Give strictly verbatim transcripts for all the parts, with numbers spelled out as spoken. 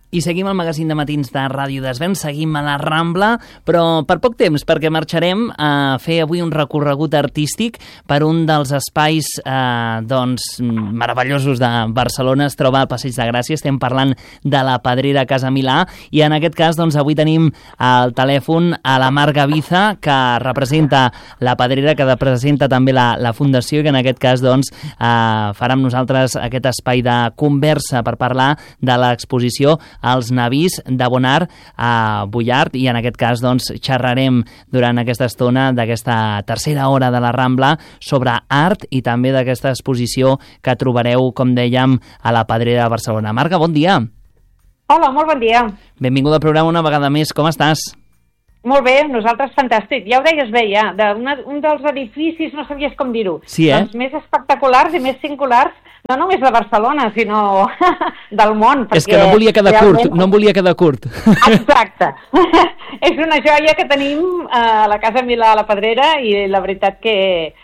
I seguim el magazín de matins de Ràdio Desvern, seguim a la Rambla, però per poc temps, perquè marxarem a fer avui un recorregut artístic per un dels espais eh, doncs, meravellosos de Barcelona. Es troba al Passeig de Gràcia, estem parlant de la Pedrera Casa Milà, i en aquest cas doncs, avui tenim al telèfon a la Mar Gaviza, que representa la Pedrera, que representa també la, la Fundació, i que en aquest cas doncs, eh, farà amb nosaltres aquest espai de conversa per parlar de l'exposició als Navís de Bonnard a Bullard, i en aquest cas doncs, xerrarem durant aquesta estona d'aquesta tercera hora de la Rambla sobre art i també d'aquesta exposició que trobareu, com dèiem, a la Pedrera de Barcelona. Marga, bon dia. Hola, molt bon dia. Benvinguda al programa una vegada més, com estàs? Molt bé, nosaltres fantàstic. Ja ho deies bé, ja, de una, un dels edificis, no sabies com dir-ho, sí, eh? dels més espectaculars i més singulars, no només de Barcelona, sinó del món. És que no em volia quedar realment... curt, no em volia quedar curt. Exacte. És una joia que tenim a la Casa Milà a la Pedrera i la veritat que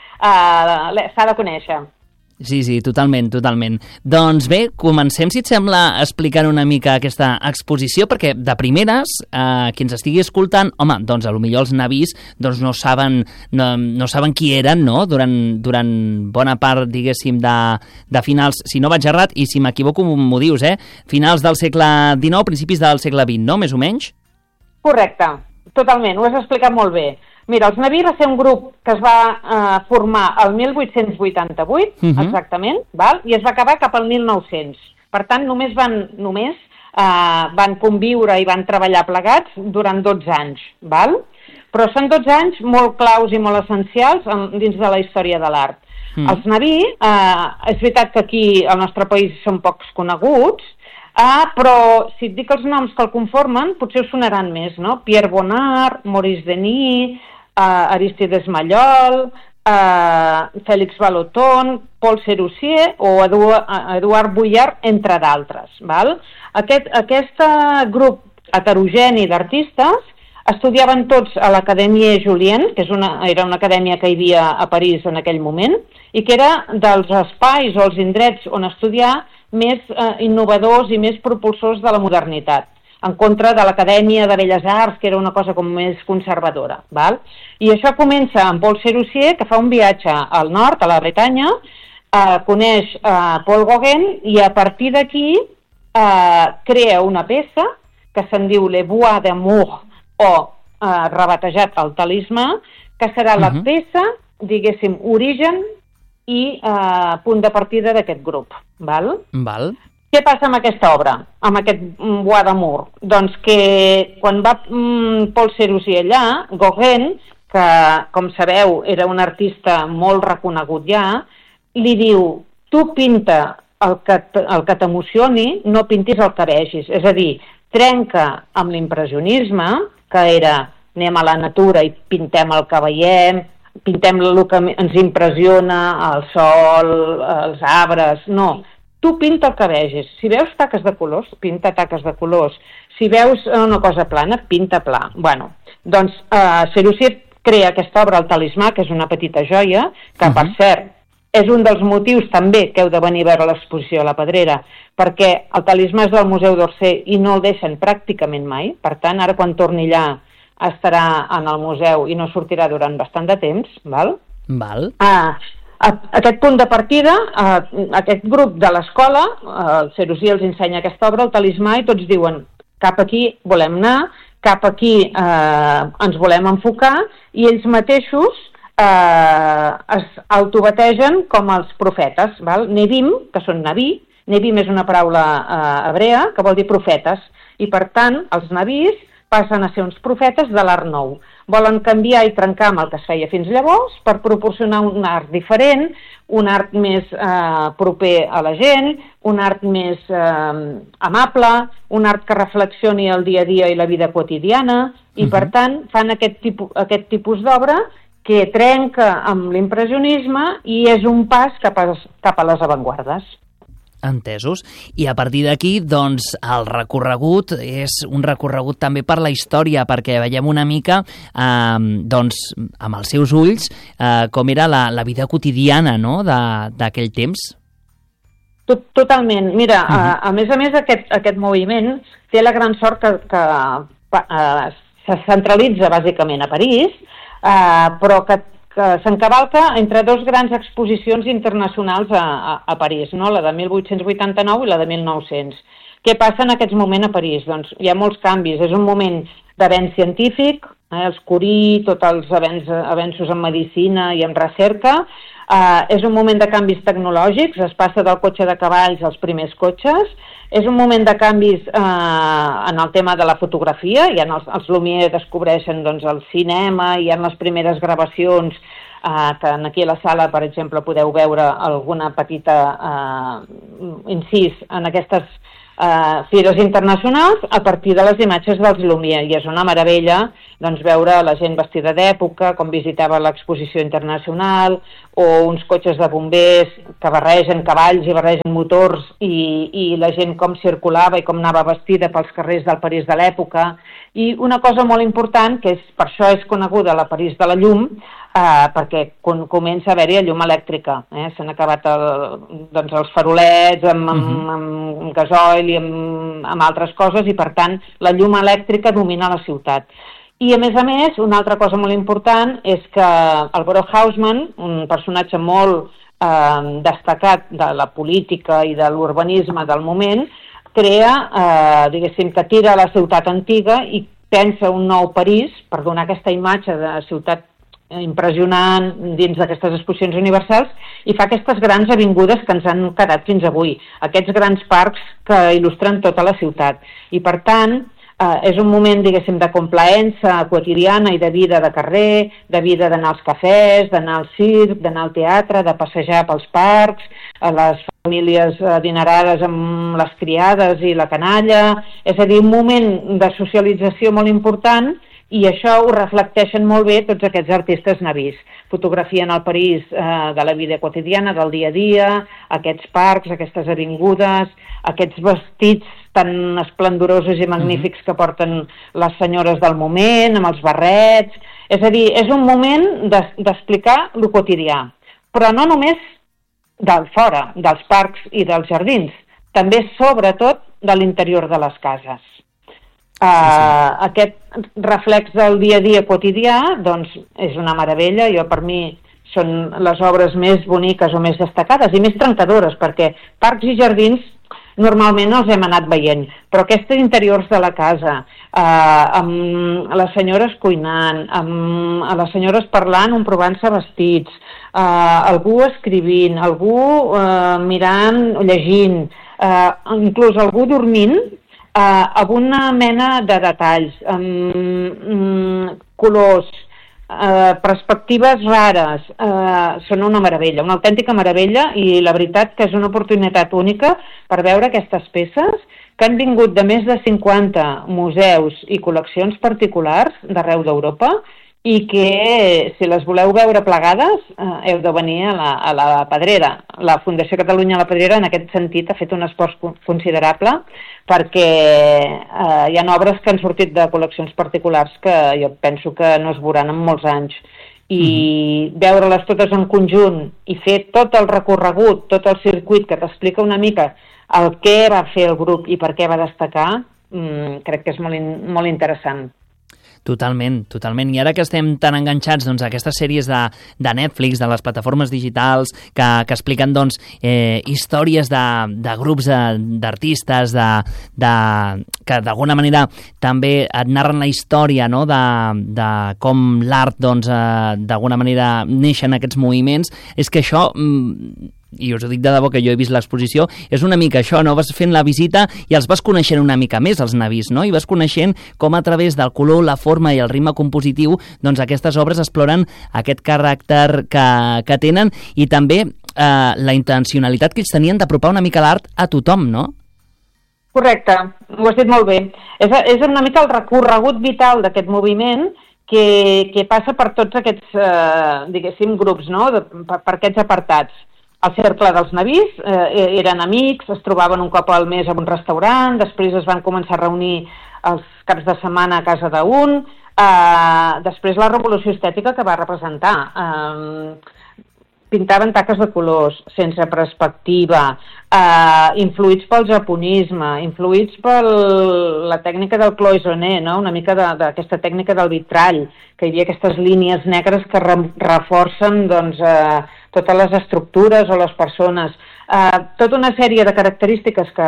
uh, s'ha de conèixer. Sí, sí, totalment, totalment. Doncs bé, comencem, si et sembla, explicant una mica aquesta exposició, perquè de primeres, eh, qui ens estigui escoltant, home, doncs potser els Navís doncs no saben, no, no saben qui eren, no?, durant, durant bona part, diguéssim, de, de finals, si no vaig errat, i si m'equivoco m'ho dius, eh?, finals del segle dinou, principis del segle vint, no?, més o menys? Correcte, totalment, ho has explicat molt bé. Mira, els Navís va ser un grup que es va eh, formar el mil vuit-cents vuitanta-vuit, uh-huh. exactament, val? I es va acabar cap al mil nou-cents. Per tant, només van, només, eh, van conviure i van treballar plegats durant dotze anys, val? Però són dotze anys molt claus i molt essencials en, dins de la història de l'art. Uh-huh. Els Navís, eh, és veritat que aquí al nostre país són pocs coneguts, Ah, però si et dic els noms que el conformen, potser us sonaran més, no? Pierre Bonnard, Maurice Denis, uh, Aristides Maillol, uh, Félix Vallotton, Paul Sérusier o Eduard, Eduard Bullard, entre d'altres, val? Aquest, aquest uh, grup heterogeni d'artistes estudiaven tots a l'Acadèmia Julian, que és una, era una acadèmia que hi havia a París en aquell moment, i que era dels espais o els indrets on estudiar més eh, innovadors i més propulsors de la modernitat, en contra de l'Acadèmia de Belles Arts, que era una cosa com més conservadora. Val? I això comença amb Paul Sérusier, que fa un viatge al nord, a la Bretanya, eh, coneix eh, Paul Gauguin, i a partir d'aquí eh, crea una peça que se'n diu Le Bois d'Amour, o eh, rebatejat el Talismà, que serà la uh-huh. peça, diguéssim, origen i eh, punt de partida d'aquest grup. Val? Val. Què passa amb aquesta obra, amb aquest Bois d'Amour? Doncs que quan va mm, Paul Sérusier allà, Gauguin, que com sabeu era un artista molt reconegut ja, li diu, tu pinta el que, el que t'emocioni, no pintis el que vegis. És a dir, trenca amb l'impressionisme, que era anem a la natura i pintem el que veiem, pintem el que ens impressiona, el sol, els arbres, no. Tu pinta el que vegis. Si veus taques de colors, pinta taques de colors. Si veus una cosa plana, pinta pla. Bueno, doncs eh, Sérusier crea aquesta obra, el Talismà, que és una petita joia, que uh-huh. per cert és un dels motius també que heu de venir a veure l'exposició a la Pedrera, perquè el Talismà és del Museu d'Orsay i no el deixen pràcticament mai. Per tant, ara quan torni allà estarà en el museu i no sortirà durant bastant de temps, val? Val. Ah, aquest punt de partida, eh, aquest grup de l'escola, eh, el Sérusier els ensenya aquesta obra, el Talismà, i tots diuen cap aquí volem anar, cap aquí eh, ens volem enfocar, i ells mateixos eh, es autobategen com els profetes, val? Nevim, que són Naví, Nevim és una paraula eh, hebrea que vol dir profetes, i per tant els Navís passen a ser uns profetes de l'art nou. Volen canviar i trencar amb el que es feia fins llavors per proporcionar un art diferent, un art més eh, proper a la gent, un art més eh, amable, un art que reflexioni el dia a dia i la vida quotidiana, i uh-huh. per tant fan aquest tipus, aquest tipus d'obra que trenca amb l'impressionisme i és un pas cap a, cap a les avantguardes. Entesos. I a partir d'aquí, doncs, el recorregut és un recorregut també per la història, perquè veiem una mica, eh, doncs, amb els seus ulls, eh, com era la, la vida quotidiana, no?, d'aquell temps. Tot, totalment. Mira, uh -huh. a, a més a més, aquest, aquest moviment té la gran sort que, que uh, se centralitza bàsicament a París, uh, però que, que s'encavalca entre dos grans exposicions internacionals a, a, a París, no? La de mil vuit-cents vuitanta-nou i la de mil nou-cents. Què passa en aquest moment a París? Doncs hi ha molts canvis. És un moment d'avenç científic, eh, els Curie, tots els avenç, avenços en medicina i en recerca. Uh, és un moment de canvis tecnològics, es passa del cotxe de cavalls als primers cotxes. És un moment de canvis uh, en el tema de la fotografia, i en els, els Lumière descobreixen doncs, el cinema, i en les primeres gravacions, uh, que aquí a la sala, per exemple, podeu veure alguna petita uh, incís en aquestes Uh, fires internacionals a partir de les imatges dels Lumière, i és una meravella doncs, veure la gent vestida d'època, com visitava l'exposició internacional, o uns cotxes de bombers que barregen cavalls i barregen motors, i, i la gent com circulava i com anava vestida pels carrers del París de l'època. I una cosa molt important, que és, per això és coneguda la París de la llum, Uh, perquè com, comença a haver-hi llum elèctrica. Eh? S'han acabat el, doncs, els farolets amb, amb, uh-huh. amb gasoil i amb, amb altres coses, i per tant la llum elèctrica domina la ciutat. I a més a més, una altra cosa molt important és que el Baró Haussmann, un personatge molt eh, destacat de la política i de l'urbanisme del moment, crea, eh, diguéssim, que tira la ciutat antiga i pensa un nou París per donar aquesta imatge de ciutat impressionant dins d'aquestes exposicions universals, i fa aquestes grans avingudes que ens han quedat fins avui, aquests grans parcs que il·lustren tota la ciutat. I per tant, eh, és un moment, diguéssim, de complaença quotidiana i de vida de carrer, de vida d'anar als cafès, d'anar al circ, d'anar al teatre, de passejar pels parcs, a les famílies adinerades amb les criades i la canalla, és a dir, un moment de socialització molt important. I això ho reflecteixen molt bé tots aquests artistes navís. Fotografien el París eh, de la vida quotidiana, del dia a dia, aquests parcs, aquestes avingudes, aquests vestits tan esplendorosos i magnífics mm-hmm. que porten les senyores del moment, amb els barrets. És a dir, és un moment d'explicar el quotidià, però no només del fora, dels parcs i dels jardins, també, sobretot, de l'interior de les cases. Uh, sí, sí. Aquest reflex del dia a dia quotidià doncs és una meravella. Jo, per mi, són les obres més boniques o més destacades i més trencadores, perquè parcs i jardins normalment els hem anat veient, però aquests interiors de la casa, eh, amb les senyores cuinant, amb les senyores parlant, provant-se vestits, eh, algú escrivint, algú eh, mirant, llegint, eh, inclús algú dormint, Uh, amb una mena de detalls, amb um, colors, uh, perspectives rares, uh, són una meravella, una autèntica meravella, i la veritat que és una oportunitat única per veure aquestes peces que han vingut de més de cinquanta museus i col·leccions particulars d'arreu d'Europa, i que, si les voleu veure plegades, eh, heu de venir a la, a la Pedrera. La Fundació Catalunya La Pedrera, en aquest sentit, ha fet un esforç considerable, perquè eh, hi ha obres que han sortit de col·leccions particulars que jo penso que no es veuran en molts anys. I mm-hmm. veure-les totes en conjunt i fer tot el recorregut, tot el circuit que t'explica una mica el què va fer el grup i per què va destacar, mm, crec que és molt, in, molt interessant. Totalment, totalment. I ara que estem tan enganxats doncs, a aquestes sèries de, de Netflix, de les plataformes digitals, que, que expliquen doncs, eh, històries de, de grups d'artistes, de, de, que d'alguna manera també et narren la història, no?, de, de com l'art doncs, eh, d'alguna manera neixen aquests moviments, és que això... Mm, i us ho dic de debò que jo he vist l'exposició, és una mica això, no? Vas fent la visita i els vas coneixent una mica més, els navís, no? I vas coneixent com a través del color, la forma i el ritme compositiu, doncs aquestes obres exploren aquest caràcter que, que tenen, i també eh, la intencionalitat que ells tenien d'apropar una mica l'art a tothom, no? Correcte, ho has dit molt bé. És, és una mica el recorregut vital d'aquest moviment que, que passa per tots aquests, eh, diguéssim, grups, no?, de, per, per aquests apartats. El cercle dels navís, eh, eren amics, es trobaven un cop al mes a un restaurant, després es van començar a reunir els caps de setmana a casa d'un, eh, després la revolució estètica que va representar. Eh, pintaven taques de colors, sense perspectiva, eh, influïts pel japonisme, influïts per la tècnica del cloisonné, no? Una mica d'aquesta tècnica del vitrall, que hi havia aquestes línies negres que re reforcen doncs, eh, totes les estructures o les persones. Eh, tota una sèrie de característiques que,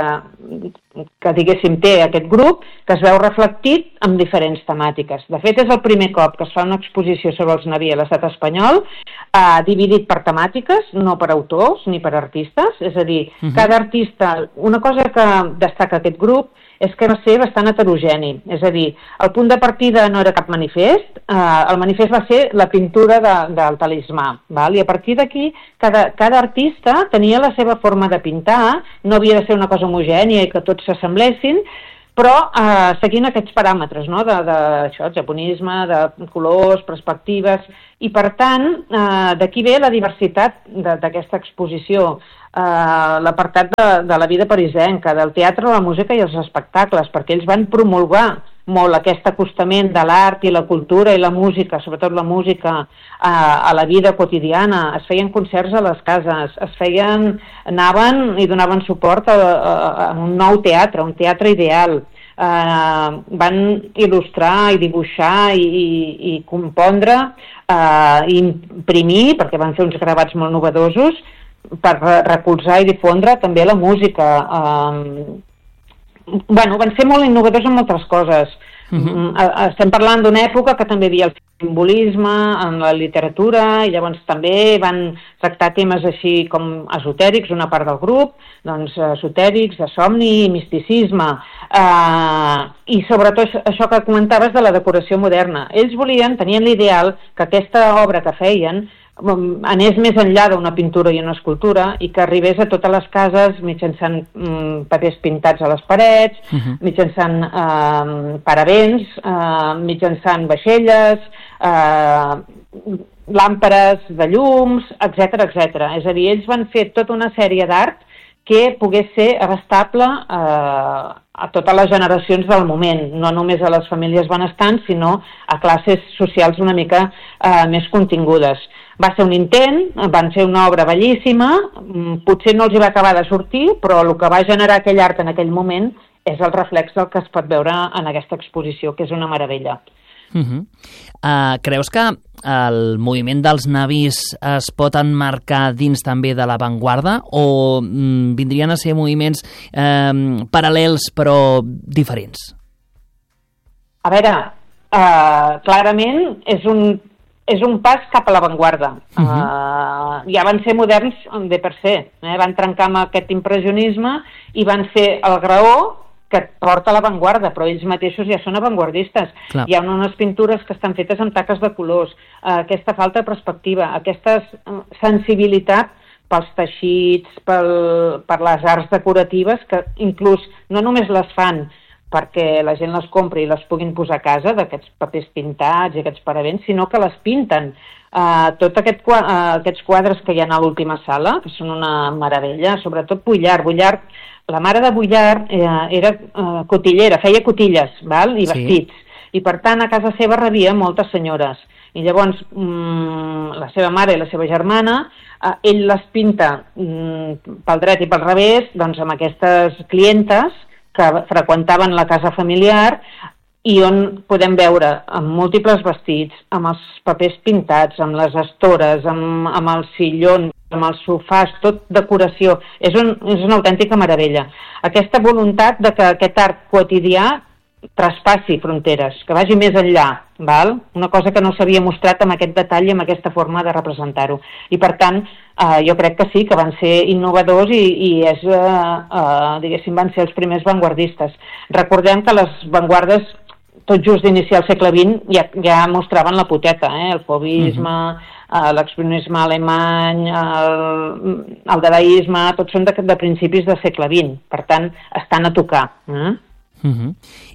que diguéssim, té aquest grup, que es veu reflectit en diferents temàtiques. De fet, és el primer cop que es fa una exposició sobre els Naví a l'estat espanyol, eh, dividit per temàtiques, no per autors ni per artistes, és a dir, uh-huh. cada artista... Una cosa que destaca aquest grup és que va ser bastant heterogeni, és a dir, el punt de partida no era cap manifest, eh, el manifest va ser la pintura de, del talismà, val? I a partir d'aquí cada, cada artista tenia la seva forma de pintar, no havia de ser una cosa homogènia i que tots s'assemblessin, però eh, seguint aquests paràmetres, no? de, de això, japonisme, de colors, perspectives, i per tant, eh, d'aquí ve la diversitat d'aquesta exposició, eh, l'apartat de, de la vida parisenca, del teatre, la música i els espectacles, perquè ells van promulgar molt aquest acostament de l'art i la cultura i la música, sobretot la música, eh, a la vida quotidiana. Es feien concerts a les cases, es feien, anaven i donaven suport a, a, a un nou teatre, un teatre ideal. Uh, van il·lustrar i dibuixar i, i, i compondre uh, i imprimir, perquè van fer uns gravats molt novedosos per recolzar i difondre també la música. Uh, bueno, van ser molt innovadors en moltes coses. Uh-huh. Estem parlant d'una època que també hi havia el simbolisme en la literatura i llavors també van tractar temes així com esotèrics, una part del grup, doncs esotèrics, de somni i misticisme, eh, i sobretot això que comentaves de la decoració moderna. Ells volien, tenien l'ideal que aquesta obra que feien anés més enllà d'una pintura i una escultura i que arribés a totes les cases mitjançant mm, papers pintats a les parets, uh-huh. mitjançant eh, paravents, eh, mitjançant vaixelles, eh, làmperes de llums, etcètera, etcètera. És a dir, ells van fer tota una sèrie d'art que pogués ser abastable eh, a totes les generacions del moment, no només a les famílies benestants, sinó a classes socials una mica eh, més contingudes. Va ser un intent, van fer una obra bellíssima, potser no els hi va acabar de sortir, però el que va generar aquell art en aquell moment és el reflex del que es pot veure en aquesta exposició, que és una meravella. Uh-huh. uh, creus que el moviment dels Navís es pot emmarcar dins també de l'avantguarda o mm, vindrien a ser moviments eh, paral·lels però diferents? A veure, uh, clarament és un és un pas cap a l'avantguarda. Uh-huh. uh, ja van ser moderns de per se, eh? Van trencar amb aquest impressionisme i van ser el graó que porta a l'avantguarda, però ells mateixos ja són avantguardistes. Clar. Hi ha unes pintures que estan fetes amb taques de colors, uh, aquesta falta de perspectiva, aquesta sensibilitat pels teixits, pel, per les arts decoratives, que inclús no només les fan perquè la gent les compri i les puguin posar a casa, d'aquests papers pintats i aquests paravents, sinó que les pinten. Uh, tot aquest, uh, aquests quadres que hi ha a l'última sala, que són una meravella, sobretot Vuillard. Vuillard, la mare de Vuillard eh, era uh, cotillera, feia cotilles, val? I vestits. Sí. I per tant a casa seva rebia moltes senyores. I llavors mm, la seva mare i la seva germana, uh, ell les pinta mm, pel dret i pel revés, doncs amb aquestes clientes que freqüentaven la casa familiar i on podem veure amb múltiples vestits, amb els papers pintats, amb les estores, amb, amb els sillons, amb els sofàs, tot decoració. És, un, és una autèntica meravella. Aquesta voluntat de que aquest art quotidià traspassi fronteres, que vagi més enllà, val? Una cosa que no s'havia mostrat amb aquest detall i amb aquesta forma de representar-ho. I per tant, eh, jo crec que sí, que van ser innovadors i, i és, eh, eh, diguéssim, van ser els primers vanguardistes. Recordem que les vanguardes, tot just d'iniciar el segle vint, ja, ja mostraven la poteta, eh? El fauvisme, uh-huh. l'expressionisme alemany, el, el dadaisme, tots són de, de principis del segle vint, per tant, estan a tocar. Eh? Uh-huh.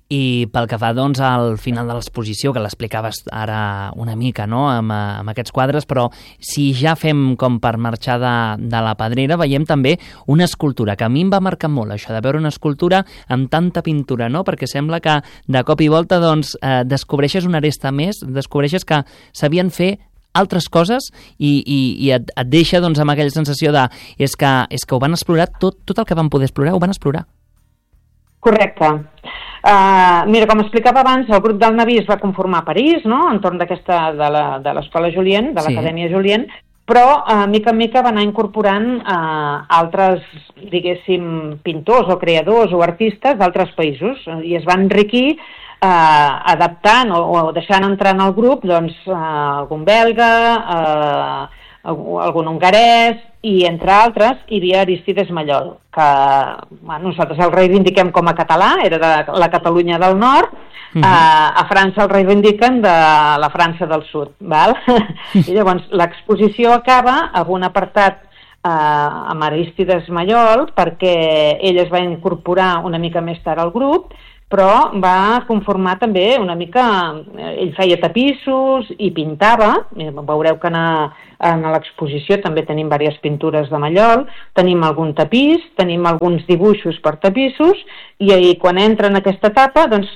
I pel que fa doncs al final de l'exposició, que l'explicaves ara una mica, no?, amb, amb aquests quadres, però si ja fem com per marxar de, de la Pedrera, veiem també una escultura, que a mi em va marcar molt això, de veure una escultura amb tanta pintura, no?, perquè sembla que de cop i volta doncs, eh, descobreixes una aresta més, descobreixes que sabien fer altres coses i, i, i et, et deixa doncs, amb aquella sensació de és que, és que ho van explorar, tot, tot el que van poder explorar, ho van explorar. Correcte. Uh, mira, com explicava abans, el grup del Naví es va conformar a París, no?, entorn d'aquesta, de l'Escola Julien, de l'Acadèmia sí. Julien, però uh, mica en mica va anar incorporant uh, altres, diguéssim, pintors o creadors o artistes d'altres països i es va enriquir uh, adaptant o, o deixant entrar en el grup doncs, uh, algun belga, uh, algun hongarès i, entre altres, hi havia Aristides Mallol, que bueno, nosaltres el reivindiquem com a català, era de la Catalunya del Nord, uh-huh. a, a França el reivindiquen de la França del Sud, val? I llavors l'exposició acaba amb un apartat eh, amb Aristides Mallol, perquè ell es va incorporar una mica més tard al grup, però va conformar també una mica... Ell feia tapissos i pintava, veureu que en, en l'exposició també tenim diverses pintures de Mallol, tenim algun tapís, tenim alguns dibuixos per tapissos, i, i quan entra en aquesta etapa, doncs,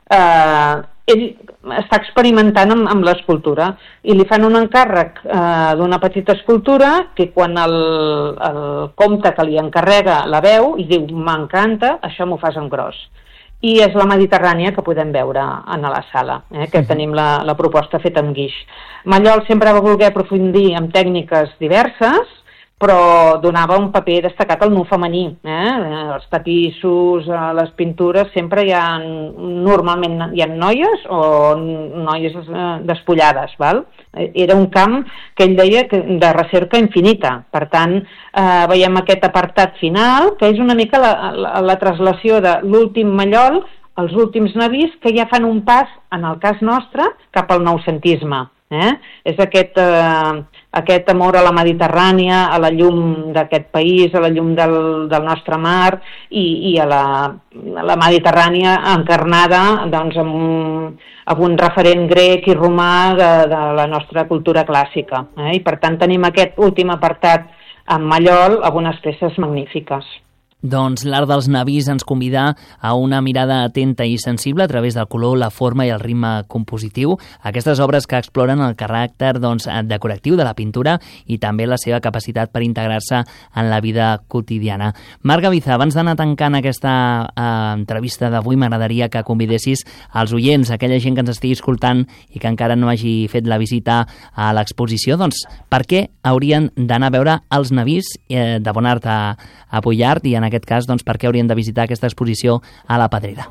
eh, ell està experimentant amb, amb l'escultura, i li fan un encàrrec eh, d'una petita escultura que quan el, el comte que li encarrega la veu i diu, m'encanta, això m'ho fas en gros. I és la Mediterrània que podem veure en la sala, eh, que tenim la, la proposta feta amb guix. Mallol sempre va voler aprofundir en tècniques diverses, però donava un paper destacat al nu femení. Eh? Els tapissos, les pintures, sempre hi ha, normalment hi ha noies o noies despullades, val? Era un camp que ell deia que de recerca infinita. Per tant, eh, veiem aquest apartat final, que és una mica la, la, la traslació de l'últim Mallol als últims navís que ja fan un pas, en el cas nostre, cap al noucentisme. Eh? És aquest, eh, aquest amor a la Mediterrània, a la llum d'aquest país, a la llum del, del nostre mar i, i a, la, a la Mediterrània encarnada doncs, amb, un, amb un referent grec i romà de, de la nostra cultura clàssica. Eh? I per tant tenim aquest últim apartat amb Mallol amb unes peces magnífiques. Doncs l'Art dels Navís ens convida a una mirada atenta i sensible a través del color, la forma i el ritme compositiu. Aquestes obres que exploren el caràcter doncs, decoratiu de la pintura i també la seva capacitat per integrar-se en la vida quotidiana. Marc Gavizà, abans d'anar tancant aquesta eh, entrevista d'avui, m'agradaria que convidessis als oients, aquella gent que ens estigui escoltant i que encara no hagi fet la visita a l'exposició, doncs per què haurien d'anar a veure els navís eh, de Bonart a, a Pujart i en aquest cas, doncs, per què haurien de visitar aquesta exposició a la Pedrera?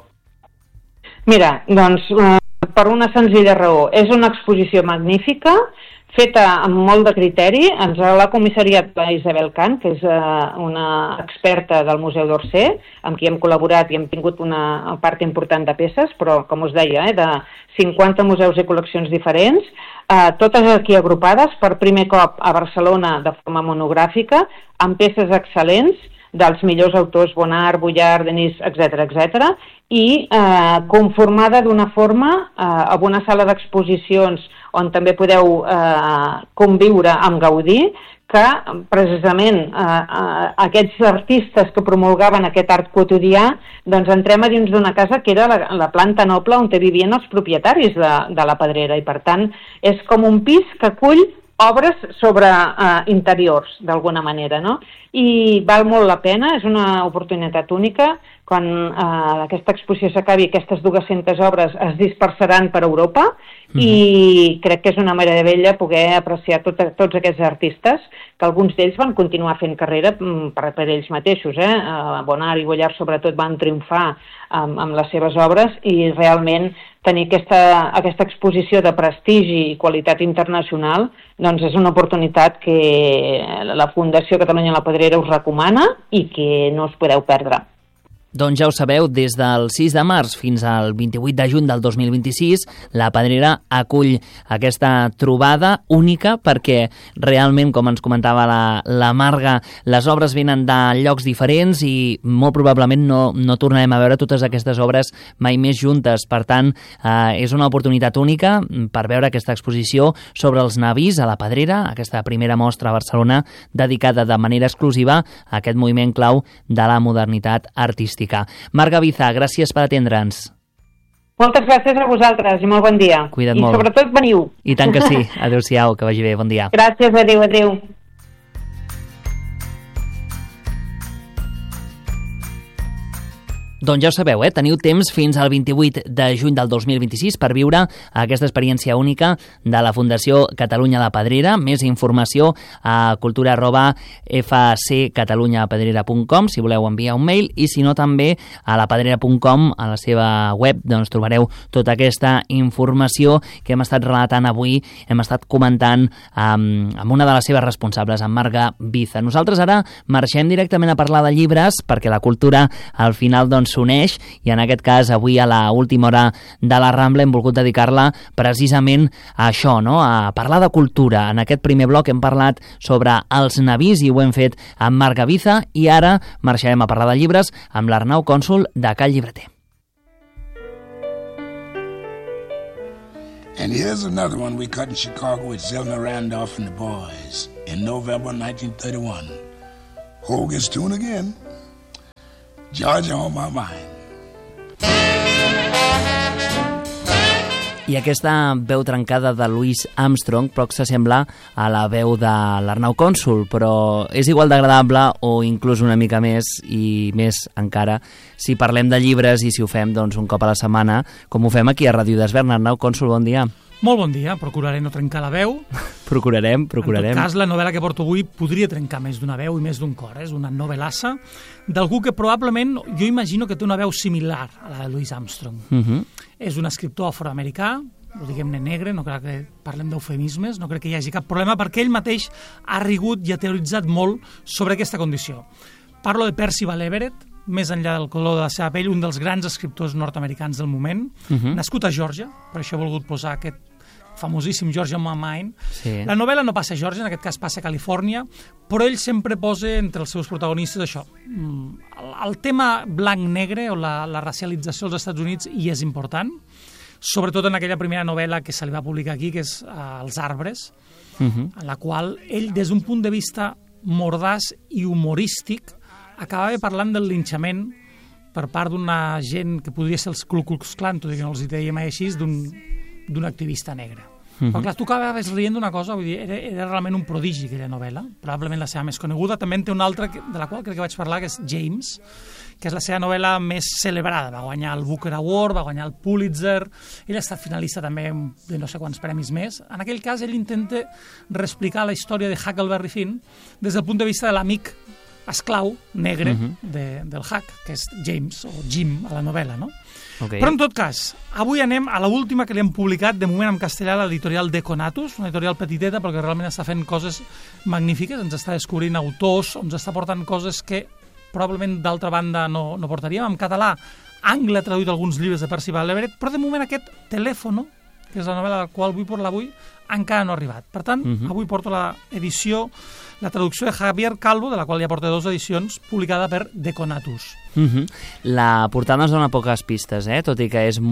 Mira, doncs, eh, per una senzilla raó. És una exposició magnífica, feta amb molt de criteri. Ens l'ha comissariat la Isabel Cant, que és eh, una experta del Museu d'Orsay, amb qui hem col·laborat i hem tingut una part important de peces, però, com us deia, eh, de cinquanta museus i col·leccions diferents, eh, totes aquí agrupades per primer cop a Barcelona de forma monogràfica, amb peces excel·lents, dels millors autors, Bonart, Vuillard, Denis, etcètera, etcètera, i eh, conformada d'una forma eh, amb una sala d'exposicions on també podeu eh, conviure amb Gaudí, que precisament eh, eh, aquests artistes que promulgaven aquest art quotidià, doncs entrem a dins d'una casa que era la, la planta noble on vivien els propietaris de, de la Pedrera, i per tant és com un pis que acull obres sobre eh, interiors, d'alguna manera, no? I val molt la pena, és una oportunitat única. Quan eh, aquesta exposició s'acabi, aquestes dues-centes obres es dispersaran per Europa, mm-hmm. i crec que és una meravella poder apreciar tot, tots aquests artistes, que alguns d'ells van continuar fent carrera per, per ells mateixos. Eh? Bonart i Vuillard sobretot van triomfar amb, amb les seves obres, i realment tenir aquesta, aquesta exposició de prestigi i qualitat internacional doncs és una oportunitat que la Fundació Catalunya la Pedrera us recomana i que no us podeu perdre. Doncs ja ho sabeu, des del sis de març fins al vint-i-vuit de juny del dos mil vint-i-sis, la Pedrera acull aquesta trobada única perquè realment, com ens comentava la, la Marga, les obres venen de llocs diferents i molt probablement no, no tornarem a veure totes aquestes obres mai més juntes. Per tant, eh, és una oportunitat única per veure aquesta exposició sobre els navís a la Pedrera, aquesta primera mostra a Barcelona dedicada de manera exclusiva a aquest moviment clau de la modernitat artística. Marc Gavizà, gràcies per atendre'ns. Moltes gràcies a vosaltres i molt bon dia. Cuida't I molt. I sobretot veniu. I tant que sí. Adéu-siau, que vagi bé. Bon dia. Gràcies, adéu, adéu. Doncs ja ho sabeu, eh? Teniu temps fins al vint-i-vuit de juny del dos mil vint-i-sis per viure aquesta experiència única de la Fundació Catalunya La Pedrera. Més informació a cultura arroba f c catalunya pedrera punt com si voleu enviar un mail, i si no també a la pedrera punt com, a la seva web, doncs trobareu tota aquesta informació que hem estat relatant avui, hem estat comentant amb, amb una de les seves responsables, amb Marga Biza. Nosaltres ara marxem directament a parlar de llibres, perquè la cultura al final doncs s'uneix, i en aquest cas avui a la última hora de la Rambla hem volgut dedicar-la precisament a això, no? A parlar de cultura. En aquest primer bloc hem parlat sobre els navis i ho hem fet amb Marga Biza, i ara marxarem a parlar de llibres amb l'Arnau Cònsul de Cal Llibreter. And here's another one we cut in Chicago with Zelma Randolph and the boys in November nineteen thirty-one. Hogan's tune again. Georgia on my mind. I aquesta veu trencada de Louis Armstrong pot s'assemblar a la veu de l'Arnau Cònsul, però és igual d'agradable o inclús una mica més, i més encara si parlem de llibres i si ho fem doncs, un cop a la setmana, com ho fem aquí a Ràdio d'Esvern. Arnau Cònsul, bon dia. Molt bon dia, procuraré no trencar la veu. Procurarem, procurarem. En tot cas, la novel·la que porto avui podria trencar més d'una veu i més d'un cor. És una novel·lassa d'algú que probablement, jo imagino que té una veu similar a la de Louis Armstrong. Uh-huh. És un escriptor afroamericà, o diguem-ne negre, no crec que parlem d'eufemismes, no crec que hi hagi cap problema, perquè ell mateix ha rigut i ha teoritzat molt sobre aquesta condició. Parlo de Percival Everett, més enllà del color de la seva pell, un dels grans escriptors nord-americans del moment, uh-huh. nascut a Geòrgia, per això he volgut posar aquest famosíssim Georgia on my mind. Sí. La novel·la no passa a Geòrgia, en aquest cas passa a Califòrnia, però ell sempre posa entre els seus protagonistes això. El, el tema blanc-negre o la, la racialització als Estats Units hi és important, sobretot en aquella primera novel·la que se li va publicar aquí, que és uh, Els arbres, uh-huh. en la qual ell, des d'un punt de vista mordaç i humorístic, acabava parlant del linxament per part d'una gent que podria ser els Ku Klux Klan, tot i que no els hi dèiem així, d'un d'un activista negre. Uh-huh. Però clar, tu acabaves rient d'una cosa, vull dir, era, era realment un prodigi aquella novel·la, probablement la seva més coneguda. També en té una altra de la qual crec que vaig parlar, que és James, que és la seva novel·la més celebrada. Va guanyar el Booker Award, va guanyar el Pulitzer, ell ha estat finalista també de no sé quants premis més. En aquell cas, ell intenta reexplicar la història de Huckleberry Finn des del punt de vista de l'amic esclau negre uh-huh. de, del Huck, que és James, o Jim, a la novel·la, no? Okay. Però en tot cas, avui anem a l'última que li hem publicat de moment en castellà, l'editorial Deconatus, una editorial petiteta perquè realment està fent coses magnífiques, ens està descobrint autors, ens està portant coses que probablement d'altra banda no, no portaríem. En català, Angle ha traduït alguns llibres de Percival Everett, però de moment aquest Telèfono, que és la novel·la de la qual vull parlar avui, encara no ha arribat. Per tant, uh-huh. avui porto l'edició, la traducció de Javier Calvo, de la qual ja porta dues edicions, publicada per Deconatus. Uh-huh. La portada ens dona poques pistes, eh? Tot i que és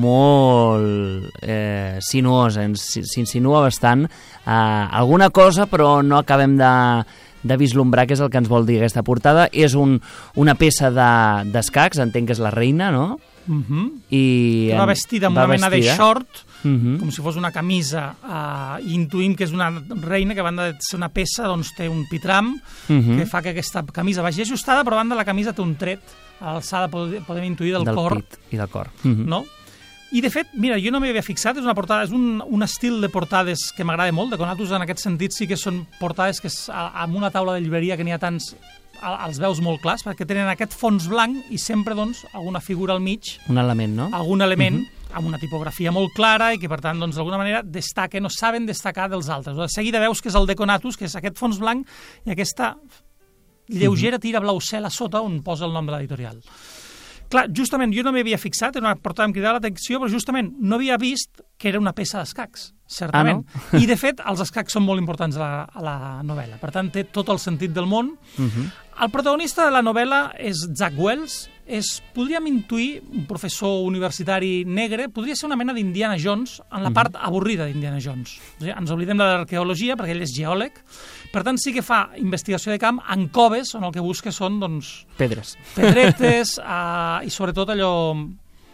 molt eh, sinuosa, s'insinua bastant eh, alguna cosa, però no acabem de, de vislumbrar què és el que ens vol dir aquesta portada. És un, una peça d'escacs, de, entenc que és la reina, no? Uh-huh. I va vestida amb una mena de short, uh-huh. com si fos una camisa, uh, i intuïm que és una reina que a banda de ser una peça doncs té un pitram uh-huh. que fa que aquesta camisa vagi ajustada, però a banda la camisa té un tret a l'alçada, podem intuir, del, del cor. Pit i del cor. Uh-huh. No? I de fet, mira, jo no m'hi havia fixat, és una portada, és un, un estil de portades que m'agrada molt, de Conatus en aquest sentit sí que són portades que és, amb una taula de llibreria que n'hi ha tants, els veus molt clars, perquè tenen aquest fons blanc i sempre, doncs, alguna figura al mig. Un element, no? Algun element uh-huh. amb una tipografia molt clara i que, per tant, doncs, d'alguna manera destaquen o saben destacar dels altres. De seguida veus que és el Deconatus, que és aquest fons blanc i aquesta lleugera tira blau cel a sota on posa el nom de l'editorial. Clar, justament jo no m'hi havia fixat, era una portada que em cridava l'atenció, però justament no havia vist que era una peça d'escacs, certament. Ah, no? I, de fet, els escacs són molt importants a la, a la novel·la. Per tant, té tot el sentit del món. Uh-huh. El protagonista de la novel·la és Zach Wells, és, podríem intuir, un professor universitari negre, podria ser una mena d'Indiana Jones en la part avorrida d'Indiana Jones. O sigui, ens oblidem de l'arqueologia perquè ell és geòleg, per tant sí que fa investigació de camp en coves on el que busca són, doncs... Pedres. Pedretes uh, i sobretot allò...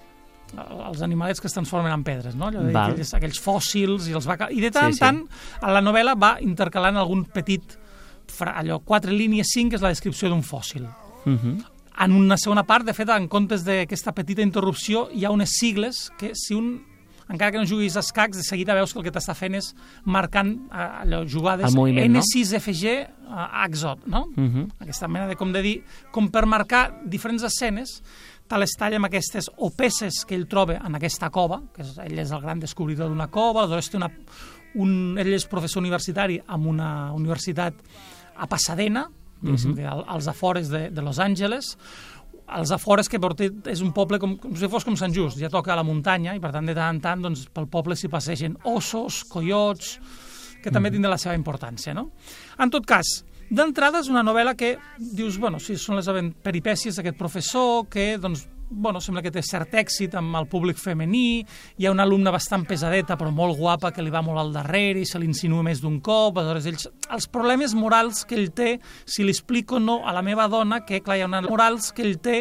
els animalets que es transformen en pedres, no? Allò de Val. aquells, aquells fòssils, i els va... I de tant en Sí, sí. tant, a la novel·la va intercalant algun petit... fra- allò, quatre línies, cinc, és la descripció d'un fòssil. Mhm. En una segona part, de fet, en comptes d'aquesta petita interrupció, hi ha unes sigles que, si un, encara que no juguis a escacs, de seguida veus que el que t'està fent és marcant eh, allò, jugades El moviment, no? N sis F G eh, Axot, no? Mhm. Aquesta mena de, com de dir, com per marcar diferents escenes, te les talla amb aquestes o peces que ell troba en aquesta cova, que és, ell és el gran descobridor d'una cova, aleshores té una, un, ell és professor universitari en una universitat a Pasadena, diguéssim, que al- als afores de, de Los Angeles, als afores que porta, és un poble com, com si fos com Sant Just, ja toca a la muntanya, i per tant, de tant en tant, doncs, pel poble s'hi passegen ossos, coiots, que també tindrà la seva importància, no? En tot cas, d'entrada és una novel·la que dius, bueno, sí, són les aven- peripècies d'aquest professor que, doncs, bueno, sembla que té cert èxit amb el públic femení, hi ha una alumna bastant pesadeta però molt guapa que li va molt al darrere i se l'insinua més d'un cop, aleshores ells, els problemes morals que ell té, si li explico no a la meva dona, que clar, hi ha una morals que ell té